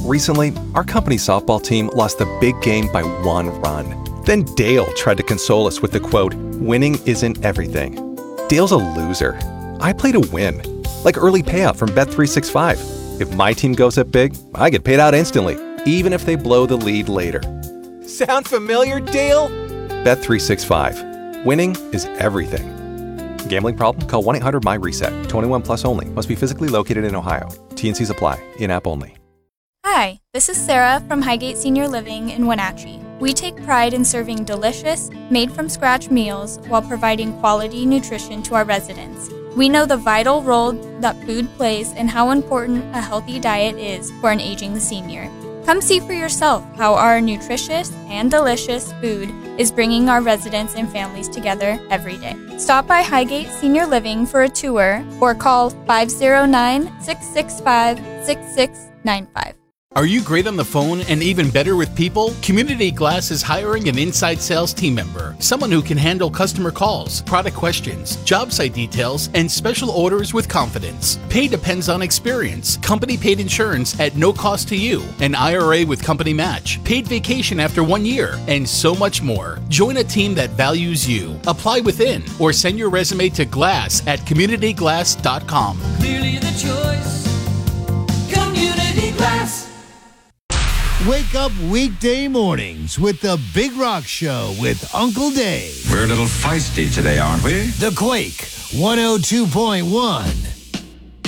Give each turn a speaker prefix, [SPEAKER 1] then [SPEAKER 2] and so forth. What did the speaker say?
[SPEAKER 1] Recently, our company softball team lost the big game by 1 run. Then Dale tried to console us with the quote, "Winning isn't everything." Dale's a loser. I play to win, like early payout from Bet365. If my team goes up big, I get paid out instantly, even if they blow the lead later. Sound familiar, Dale? Bet365. Winning is everything. Gambling problem? Call 1-800-MY-RESET. 21 plus only. Must be physically located in Ohio. T&Cs apply. In-app only.
[SPEAKER 2] Hi, this is Sarah from Highgate Senior Living in Wenatchee. We take pride in serving delicious, made-from-scratch meals while providing quality nutrition to our residents. We know the vital role that food plays and how important a healthy diet is for an aging senior. Come see for yourself how our nutritious and delicious food is bringing our residents and families together every day. Stop by Highgate Senior Living for a tour or call 509-665-6695.
[SPEAKER 3] Are you great on the phone and even better with people? Community Glass is hiring an inside sales team member, someone who can handle customer calls, product questions, job site details, and special orders with confidence. Pay depends on experience, company paid insurance at no cost to you, an IRA with company match, paid vacation after 1 year, and so much more. Join a team that values you. Apply within or send your resume to glass@communityglass.com.
[SPEAKER 4] Clearly the choice, Community Glass.
[SPEAKER 5] Wake up weekday mornings with the Big Rock Show with Uncle Dave.
[SPEAKER 6] We're a little feisty today, aren't we?
[SPEAKER 5] The Quake 102.1.